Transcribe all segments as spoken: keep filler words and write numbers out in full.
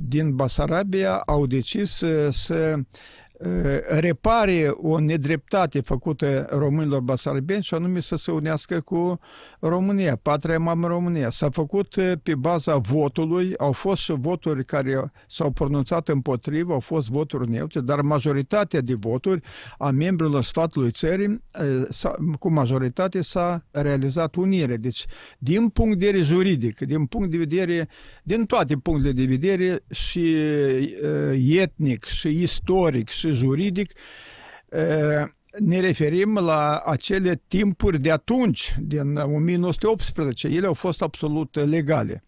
din Basarabia au decis să, să repare o nedreptate făcută românilor basarabeni și anume să se unească cu România, patria mamă România. S-a făcut pe baza votului, au fost și voturi care s-au pronunțat împotrivă, au fost voturi neutre, dar majoritatea de voturi a membrilor sfatului țării, cu majoritate s-a realizat unire. Deci, din punct de vedere juridic, din punct de vedere, din toate punctele de vedere, și etnic, și istoric, și juridic, ne referim la acele timpuri de atunci, din o mie nouă sute optsprezece. Ele au fost absolut legale.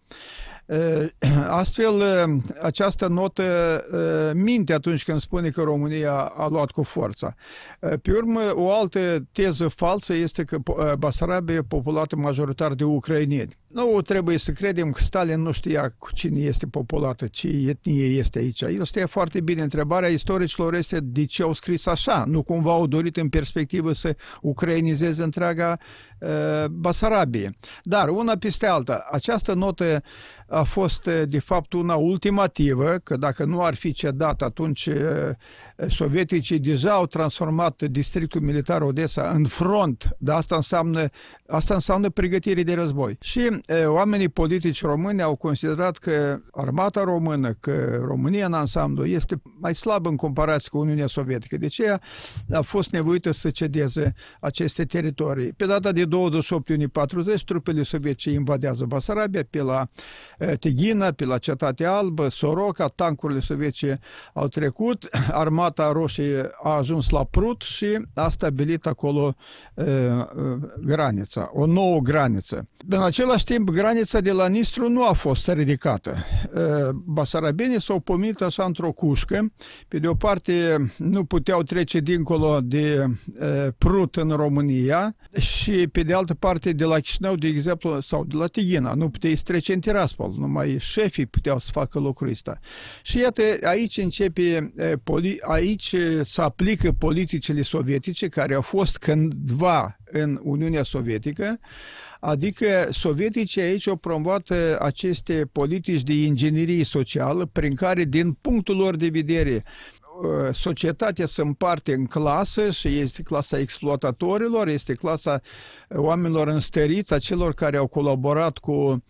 Astfel, această notă minte atunci când spune că România a luat cu forța. Pe urmă, o altă teză falsă este că Basarabia e populată majoritar de ucraineni. Nu trebuie să credem că Stalin nu știa cu cine este populată, ce etnie este aici. El știa foarte bine. Întrebarea istoricilor este de ce au scris așa. Nu cumva au dorit în perspectivă să ucrainizeze întreaga uh, Basarabie. Dar, una peste alta, această notă a fost de fapt una ultimativă, că dacă nu ar fi cedat, atunci sovieticii deja au transformat districtul militar Odessa în front, dar asta înseamnă, asta înseamnă pregătire de război. Și e, oamenii politici români au considerat că armata română, că România în ansamblu este mai slabă în comparație cu Uniunea Sovietică. De aceea a fost nevoită să cedeze aceste teritorii. Pe data de douăzeci și opt iunie patruzeci, trupele sovietice invadează Basarabia pe la Tighina, pe la Cetatea Albă, Soroca, tancurile sovietice au trecut, armata roșie a ajuns la Prut și a stabilit acolo e, granița, o nouă graniță. În același timp, granița de la Nistru nu a fost ridicată. E, basarabenii s-au pomenit așa într-o cușcă. Pe de o parte, nu puteau trece dincolo de e, Prut în România și pe de altă parte, de la Chișinău, de exemplu, sau de la Tighina, nu puteai să trece în Tiraspol. Numai șefii puteau să facă lucrul ăsta. Și iată, aici începe, aici se aplică politicile sovietice care au fost cândva în Uniunea Sovietică, adică sovieticii aici au promovat aceste politici de inginerie socială prin care, din punctul lor de vedere, societatea se împarte în clasă și este clasa exploatatorilor, este clasa oamenilor înstăriți, a celor care au colaborat cu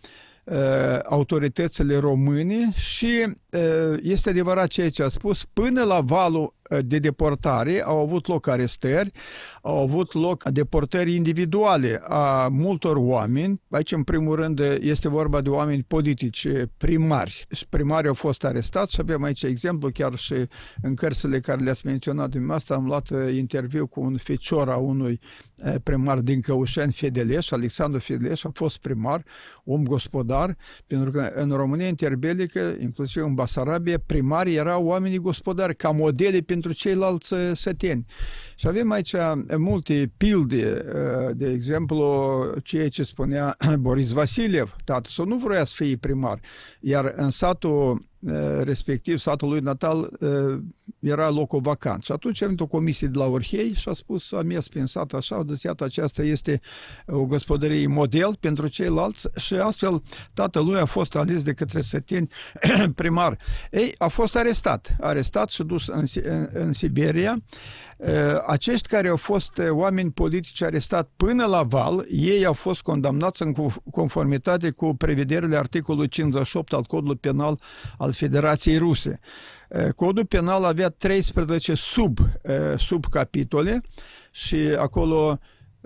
autoritățile române și este adevărat ceea ce a spus, până la valul de deportare au avut loc arestări, au avut loc deportări individuale a multor oameni. Aici, în primul rând, este vorba de oameni politici primari. Și primarii au fost arestați și avem aici exemplu, chiar și în cărțile care le-ați menționat dumneavoastră, am luat interviu cu un fecior a unui primar din Căușeni, Fedeleș, Alexandru Fedeleș, a fost primar, om gospodar, pentru că în România interbelică, inclusiv în Basarabia, primarii erau oamenii gospodari, ca modele pentru ceilalți săteni. Și avem aici multe pilde, de exemplu, ceea ce spunea Boris Vasiliev, tatăl său nu vrea să fie primar, iar în satul respectiv, satul lui natal, era locul vacant. Și atunci a venit o comisie de la Orhei și a spus, am mers prin sat așa, deci iată, aceasta este o gospodărie model pentru ceilalți și astfel tatălui a fost ales de către săteni primar. Ei, a fost arestat, arestat și dus în, în, în Siberia. Acești care au fost oameni politici arestați până la val, ei au fost condamnați în conformitate cu prevederile articolului cincizeci și opt al Codului Penal al Federației Ruse. Codul penal avea treisprezece sub, subcapitole și acolo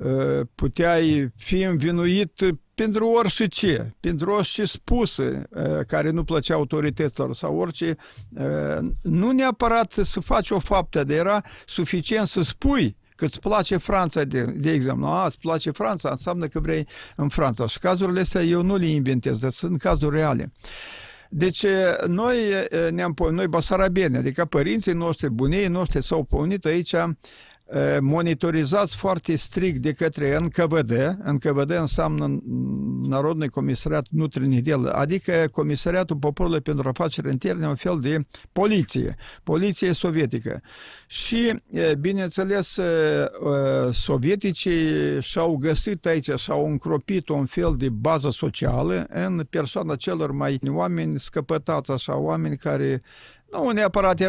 puteai fi învinuit pentru orice ce, pentru orice spuse care nu plăcea autorităților sau orice, nu neapărat să faci o faptă, dar era suficient să spui că îți place Franța, de, de exemplu. A, îți place Franța, înseamnă că vrei în Franța. Și cazurile astea eu nu le inventez, dar sunt cazuri reale. Deci noi ne-am noi basarabeni, adică părinții noștri, bunii noștri s-au pomenit aici monitorizați foarte strict de către N K V D. N K V D înseamnă Народный Comisariat Внутренних Дел, adică Comisariatul Poporului pentru Afaceri Interne, un fel de poliție, poliție sovietică. Și, bineînțeles, sovieticii și-au găsit aici, și-au încropit un fel de bază socială în persoana celor mai oameni scăpătați, așa, oameni care nu neapărat